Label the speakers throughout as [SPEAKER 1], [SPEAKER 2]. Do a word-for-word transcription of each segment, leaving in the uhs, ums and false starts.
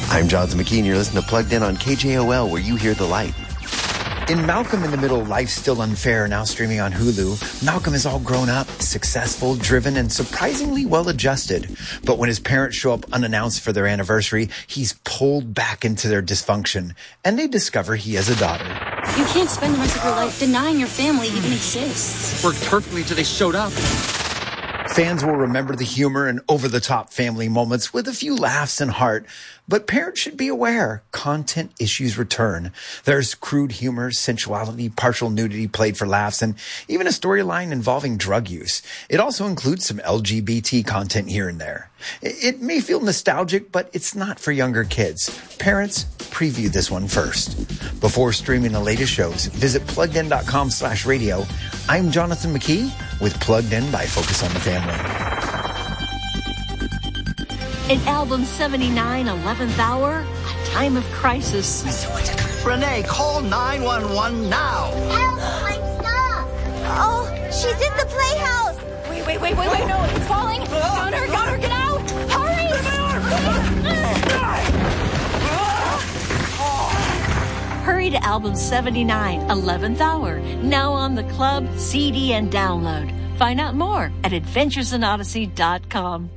[SPEAKER 1] I'm Jonathan McKee, and you're listening to Plugged In on K J O L, where you hear the light. In Malcolm in the Middle, Life's Still Unfair, now streaming on Hulu, Malcolm is all grown up, successful, driven, and surprisingly well-adjusted. But when his parents show up unannounced for their anniversary, he's pulled back into their dysfunction, and they discover he has a daughter.
[SPEAKER 2] You can't spend the rest of your life denying your family even exists.
[SPEAKER 3] Worked perfectly until they showed up.
[SPEAKER 1] Fans will remember the humor and over-the-top family moments with a few laughs and heart. But parents should be aware, content issues return. There's crude humor, sensuality, partial nudity played for laughs, and even a storyline involving drug use. It also includes some L G B T content here and there. It may feel nostalgic, but it's not for younger kids. Parents, preview this one first. Before streaming the latest shows, visit pluggedin.com slash radio. I'm Jonathan McKee with Plugged In by Focus on the Family.
[SPEAKER 4] In Album seventy-nine, eleventh Hour, A Time of Crisis.
[SPEAKER 5] Renee, call nine one one now.
[SPEAKER 6] Help, my stuff. Oh, she's in the playhouse.
[SPEAKER 2] Wait, wait, wait, wait, wait, no, it's falling. Got her, got her, get out. Hurry.
[SPEAKER 4] Hurry to Album seventy-nine, eleventh Hour. Now on the club, C D, and download. Find out more at adventures in odyssey dot com.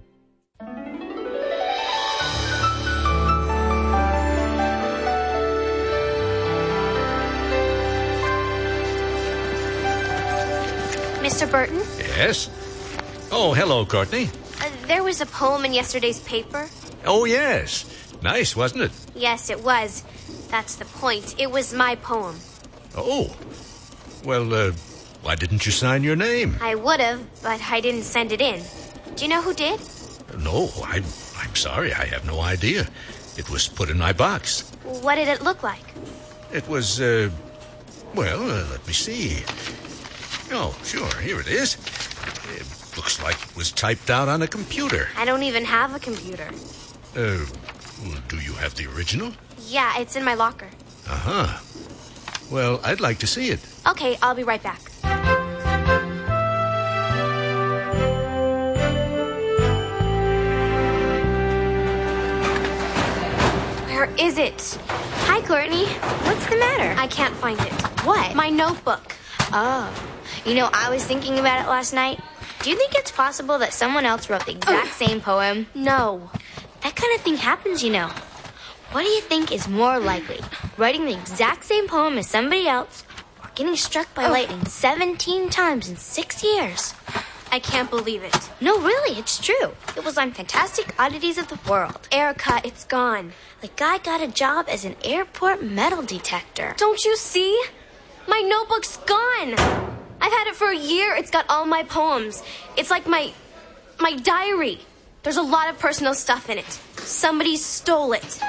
[SPEAKER 7] Mister Burton?
[SPEAKER 8] Yes? Oh, hello, Courtney.
[SPEAKER 7] Uh, there was a poem in yesterday's paper.
[SPEAKER 8] Oh, yes. Nice, wasn't it?
[SPEAKER 7] Yes, it was. That's the point. It was my poem.
[SPEAKER 8] Oh. Well, uh, why didn't you sign your name?
[SPEAKER 7] I would have, but I didn't send it in. Do you know who did?
[SPEAKER 8] No, I'm, I'm sorry. I have no idea. It was put in my box.
[SPEAKER 7] What did it look like?
[SPEAKER 8] It was, uh, well, uh, let me see. Oh, sure, here it is. It looks like it was typed out on a computer.
[SPEAKER 7] I don't even have a computer.
[SPEAKER 8] Uh, well, do you have the original?
[SPEAKER 7] Yeah, it's in my locker.
[SPEAKER 8] Uh-huh. Well, I'd like to see it.
[SPEAKER 7] Okay, I'll be right back. Where is it? Hi, Courtney. What's the matter? I can't find it.
[SPEAKER 6] What?
[SPEAKER 7] My notebook.
[SPEAKER 6] Oh. You know, I was thinking about it last night. Do you think it's possible that someone else wrote the exact same poem?
[SPEAKER 7] No.
[SPEAKER 6] That kind of thing happens, you know. What do you think is more likely? Writing the exact same poem as somebody else, or getting struck by lightning seventeen times in six years?
[SPEAKER 7] I can't believe it.
[SPEAKER 6] No, really, it's true. It was on Fantastic Oddities of the World.
[SPEAKER 7] Erica, it's gone.
[SPEAKER 6] The guy got a job as an airport metal detector.
[SPEAKER 7] Don't you see? My notebook's gone. I've had it for a year. It's got all my poems. It's like my my diary. There's a lot of personal stuff in it. Somebody stole it.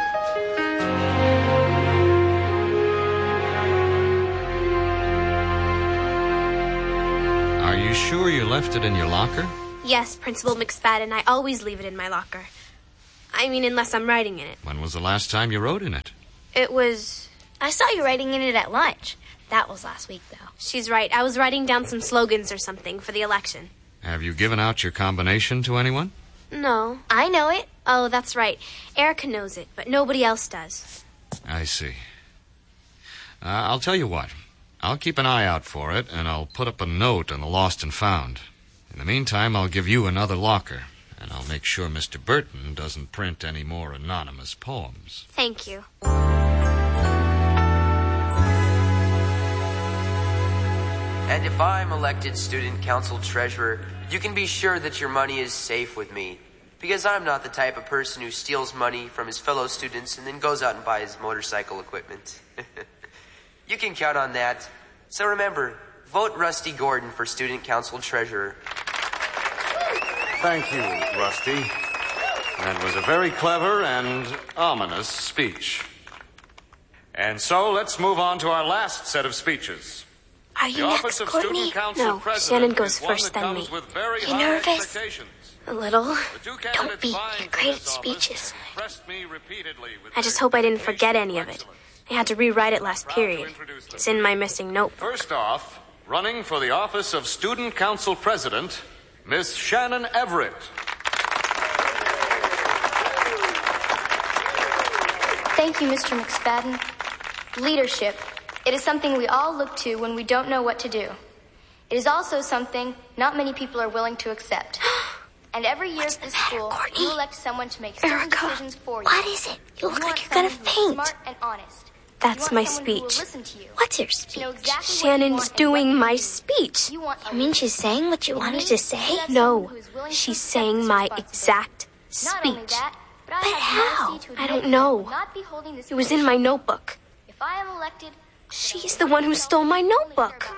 [SPEAKER 9] Are you sure you left it in your locker?
[SPEAKER 7] Yes, Principal McSpadden. I always leave it in my locker. I mean, unless I'm writing in it.
[SPEAKER 9] When was the last time you wrote in it?
[SPEAKER 7] It was...
[SPEAKER 6] I saw you writing in it at lunch. That was last week, though.
[SPEAKER 7] She's right. I was writing down some slogans or something for the election.
[SPEAKER 9] Have you given out your combination to anyone?
[SPEAKER 7] No.
[SPEAKER 6] I know it.
[SPEAKER 7] Oh, that's right. Erica knows it, but nobody else does.
[SPEAKER 9] I see. Uh, I'll tell you what. I'll keep an eye out for it, and I'll put up a note on the lost and found. In the meantime, I'll give you another locker, and I'll make sure Mister Burton doesn't print any more anonymous poems.
[SPEAKER 7] Thank you.
[SPEAKER 10] And if I'm elected student council treasurer, you can be sure that your money is safe with me. Because I'm not the type of person who steals money from his fellow students and then goes out and buys motorcycle equipment. You can count on that. So remember, vote Rusty Gordon for student council treasurer.
[SPEAKER 11] Thank you, Rusty. That was a very clever and ominous speech. And so let's move on to our last set of speeches.
[SPEAKER 7] Are you next, Courtney? No, Shannon goes first, then me.
[SPEAKER 6] Are you nervous?
[SPEAKER 7] A little.
[SPEAKER 6] Don't be. You're great at speeches.
[SPEAKER 7] I just hope I didn't forget any of it. I had to rewrite it last period. It's in my missing notebook.
[SPEAKER 11] First off, running for the office of Student Council President, Miss Shannon Everett.
[SPEAKER 6] Thank you, Mister McSpadden. Leadership. It is something we all look to when we don't know what to do. It is also something not many people are willing to accept. And every year at this school,
[SPEAKER 7] Courtney?
[SPEAKER 6] you elect someone to make certain
[SPEAKER 7] Erica,
[SPEAKER 6] decisions for you.
[SPEAKER 7] what is it? You look
[SPEAKER 6] want
[SPEAKER 7] like you're gonna
[SPEAKER 6] someone who is
[SPEAKER 7] faint.
[SPEAKER 6] Smart and honest.
[SPEAKER 7] That's
[SPEAKER 6] You
[SPEAKER 7] my
[SPEAKER 6] want someone who will
[SPEAKER 7] speech.
[SPEAKER 6] listen to you.
[SPEAKER 7] What's your
[SPEAKER 6] To
[SPEAKER 7] speech?
[SPEAKER 6] know exactly what you
[SPEAKER 7] Shannon's
[SPEAKER 6] want and
[SPEAKER 7] doing
[SPEAKER 6] what you
[SPEAKER 7] my
[SPEAKER 6] need.
[SPEAKER 7] speech.
[SPEAKER 6] You want a
[SPEAKER 7] You mean she's saying what you
[SPEAKER 6] You
[SPEAKER 7] wanted
[SPEAKER 6] need
[SPEAKER 7] to say?
[SPEAKER 6] have someone
[SPEAKER 7] No,
[SPEAKER 6] who is willing to
[SPEAKER 7] she's
[SPEAKER 6] accept
[SPEAKER 7] saying
[SPEAKER 6] this
[SPEAKER 7] my
[SPEAKER 6] responsibility.
[SPEAKER 7] exact
[SPEAKER 6] Not only
[SPEAKER 7] speech.
[SPEAKER 6] that, but I
[SPEAKER 7] But
[SPEAKER 6] have
[SPEAKER 7] how?
[SPEAKER 6] mercy to
[SPEAKER 7] I
[SPEAKER 6] admit
[SPEAKER 7] don't
[SPEAKER 6] that
[SPEAKER 7] know.
[SPEAKER 6] will not be holding this
[SPEAKER 7] It was in my notebook.
[SPEAKER 6] If I am elected,
[SPEAKER 7] She's the one who stole my notebook.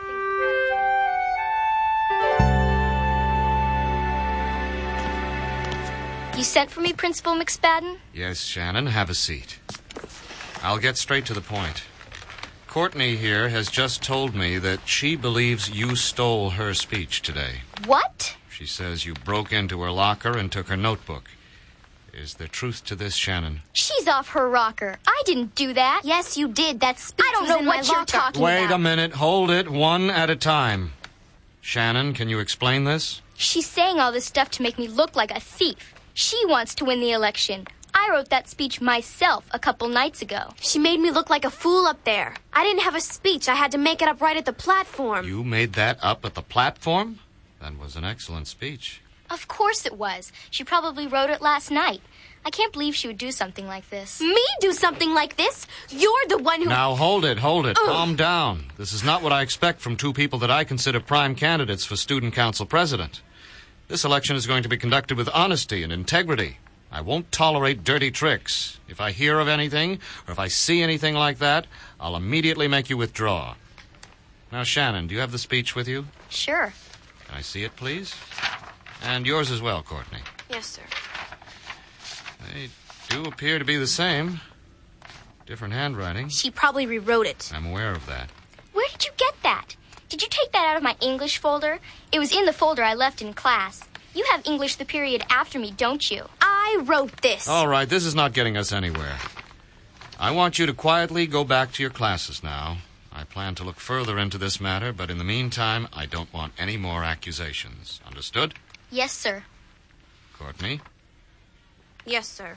[SPEAKER 6] You sent for me, Principal McSpadden?
[SPEAKER 9] Yes, Shannon, have a seat. I'll get straight to the point. Courtney here has just told me that she believes you stole her speech today.
[SPEAKER 6] What?
[SPEAKER 9] She says you broke into her locker and took her notebook. Is there truth to this, Shannon?
[SPEAKER 6] She's off her rocker. I didn't do that.
[SPEAKER 7] Yes, you did. That speech
[SPEAKER 6] I don't
[SPEAKER 7] was
[SPEAKER 6] know
[SPEAKER 7] in
[SPEAKER 6] what
[SPEAKER 7] my
[SPEAKER 6] you're
[SPEAKER 7] locker.
[SPEAKER 6] talking
[SPEAKER 9] Wait
[SPEAKER 6] about.
[SPEAKER 9] a minute. Hold it one at a time. Shannon, can you explain this?
[SPEAKER 6] She's saying all this stuff to make me look like a thief. She wants to win the election. I wrote that speech myself a couple nights ago.
[SPEAKER 7] She made me look like a fool up there. I didn't have a speech. I had to make it up right at the platform.
[SPEAKER 9] You made that up at the platform? That was an excellent speech.
[SPEAKER 6] Of course it was. She probably wrote it last night. I can't believe she would do something like this.
[SPEAKER 7] Me do something like this? You're the one who...
[SPEAKER 9] Now, hold it, hold it. Calm down. This is not what I expect from two people that I consider prime candidates for student council president. This election is going to be conducted with honesty and integrity. I won't tolerate dirty tricks. If I hear of anything, or if I see anything like that, I'll immediately make you withdraw. Now, Shannon, do you have the speech with you?
[SPEAKER 6] Sure.
[SPEAKER 9] Can I see it, please? And yours as well, Courtney.
[SPEAKER 7] Yes, sir.
[SPEAKER 9] They do appear to be the same. Different handwriting.
[SPEAKER 7] She probably rewrote it.
[SPEAKER 9] I'm aware of that.
[SPEAKER 6] Where did you get that? Did you take that out of my English folder? It was in the folder I left in class. You have English the period after me, don't you?
[SPEAKER 7] I wrote this.
[SPEAKER 9] All right, this is not getting us anywhere. I want you to quietly go back to your classes now. I plan to look further into this matter, but in the meantime, I don't want any more accusations. Understood?
[SPEAKER 6] Yes, sir.
[SPEAKER 9] Courtney?
[SPEAKER 7] Yes, sir.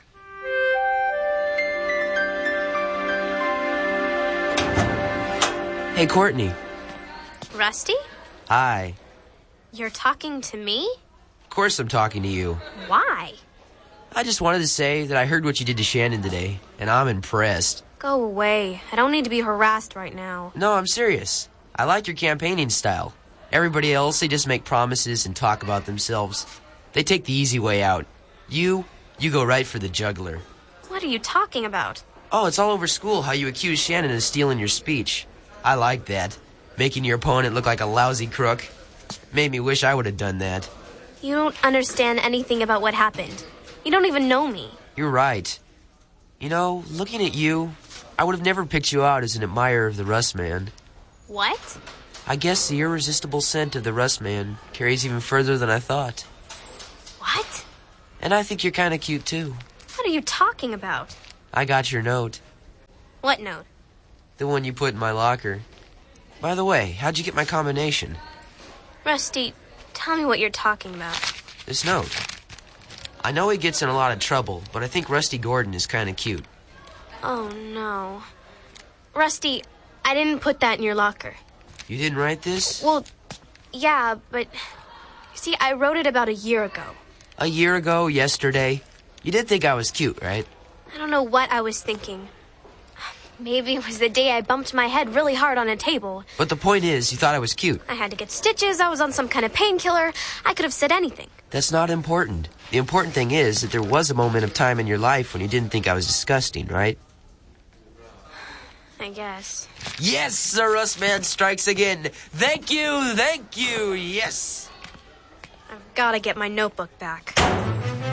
[SPEAKER 10] Hey, Courtney.
[SPEAKER 7] Rusty?
[SPEAKER 10] Hi.
[SPEAKER 7] You're talking to me?
[SPEAKER 10] Of course I'm talking to you.
[SPEAKER 7] Why?
[SPEAKER 10] I just wanted to say that I heard what you did to Shannon today, and I'm impressed.
[SPEAKER 7] Go away. I don't need to be harassed right now.
[SPEAKER 10] No, I'm serious. I like your campaigning style. Everybody else, they just make promises and talk about themselves. They take the easy way out. You, you go right for the jugular.
[SPEAKER 7] What are you talking about?
[SPEAKER 10] Oh, it's all over school how you accuse Shannon of stealing your speech. I like that. Making your opponent look like a lousy crook. Made me wish I would have done that.
[SPEAKER 7] You don't understand anything about what happened. You don't even know me.
[SPEAKER 10] You're right. You know, looking at you, I would have never picked you out as an admirer of the Rust Man.
[SPEAKER 7] What?
[SPEAKER 10] I guess the irresistible scent of the Rust Man carries even further than I thought.
[SPEAKER 7] What?
[SPEAKER 10] And I think you're kind of cute, too.
[SPEAKER 7] What are you talking about?
[SPEAKER 10] I got your note.
[SPEAKER 7] What note?
[SPEAKER 10] The one you put in my locker. By the way, how'd you get my combination?
[SPEAKER 7] Rusty, tell me what you're talking about.
[SPEAKER 10] This note. I know he gets in a lot of trouble, but I think Rusty Gordon is kind of cute.
[SPEAKER 7] Oh, no. Rusty, I didn't put that in your locker.
[SPEAKER 10] You didn't write this?
[SPEAKER 7] Well, yeah, but... You see, I wrote it about a year ago.
[SPEAKER 10] A year ago, yesterday. You did think I was cute, right?
[SPEAKER 7] I don't know what I was thinking. Maybe it was the day I bumped my head really hard on a table.
[SPEAKER 10] But the point is, you thought I was cute.
[SPEAKER 7] I had to get stitches, I was on some kind of painkiller. I could have said anything.
[SPEAKER 10] That's not important. The important thing is that there was a moment of time in your life when you didn't think I was disgusting, right?
[SPEAKER 7] I guess.
[SPEAKER 10] Yes, the Rust Man strikes again. Thank you, thank you, yes.
[SPEAKER 7] I've got to get my notebook back.